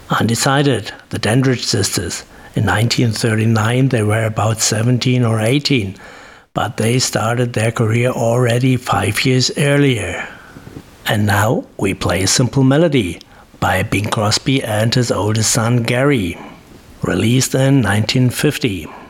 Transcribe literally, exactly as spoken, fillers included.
Undecided, the Dandridge sisters. In nineteen thirty-nine they were about seventeen or eighteen, but they started their career already five years earlier. And now we play a simple melody by Bing Crosby and his oldest son Gary, released in nineteen fifty.